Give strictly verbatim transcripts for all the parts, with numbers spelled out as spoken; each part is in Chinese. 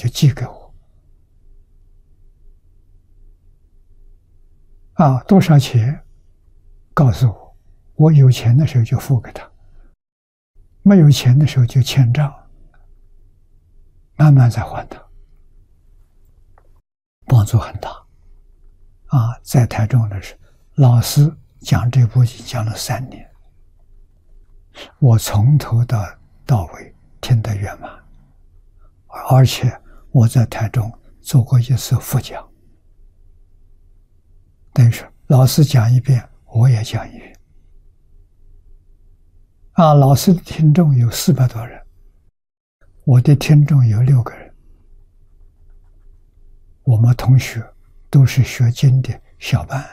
就寄给我。啊，多少钱？告诉我，我有钱的时候就付给他，没有钱的时候就欠账，慢慢再还他，帮助很大。啊，在台中的时候，老师讲这部经讲了三年，我从头到到尾听得圆满，而且我在台中做过一次复讲，等于说老师讲一遍，我也讲一遍。啊，老师的听众有四百多人，我的听众有六个人。我们同学都是学经的小班。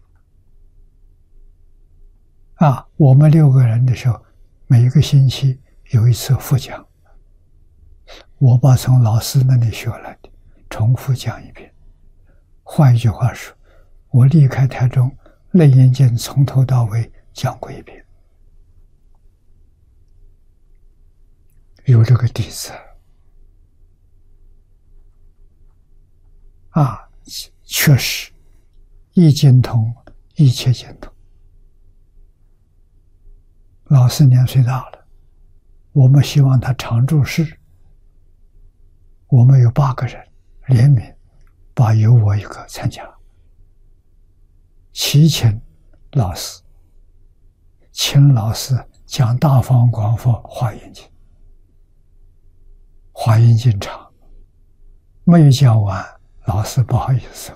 啊，我们六个人的时候，每一个星期有一次复讲，我把从老师那里学来的重复讲一遍。换一句话说，我离开台中，楞严经从头到尾讲过一遍。有这个底子啊，确实一经通，一切经通。老师年岁大了，我们希望他常住世。我们有八个人联名，把有我一个参加，祈请老师，请老师讲大方广佛华严经。华严经长，没有讲完，老师不好意思。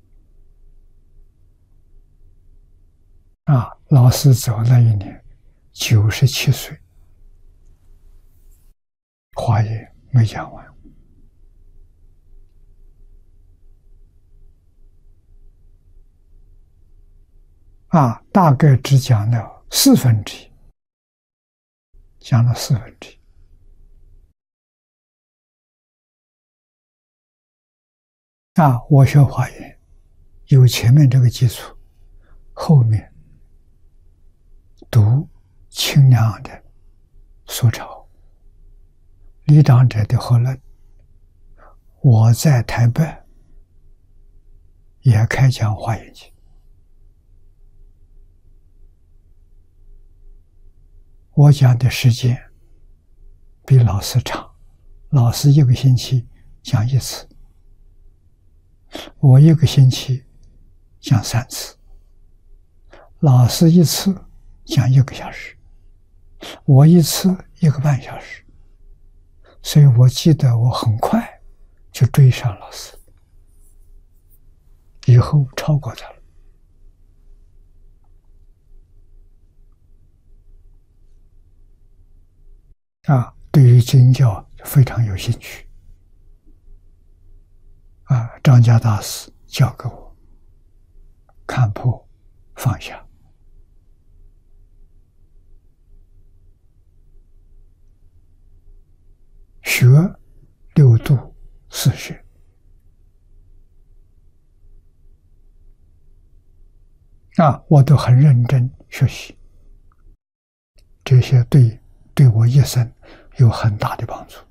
啊，老师走那一年九十七岁，华严没讲完。啊，大概只讲了四分之一，讲了四分之一。啊，我学华严有前面这个基础，后面读清凉的苏钞、李长者的和论。我在台北也开讲华严经，我讲的时间比老师长，老师一个星期讲一次，我一个星期讲三次，老师一次讲一个小时，我一次一个半小时，所以我记得我很快就追上老师，以后超过他了。啊，对于经教非常有兴趣。啊，张家大师教给我看破放下。学六度四学。啊，我都很认真学习，这些对对我一生有很大的帮助。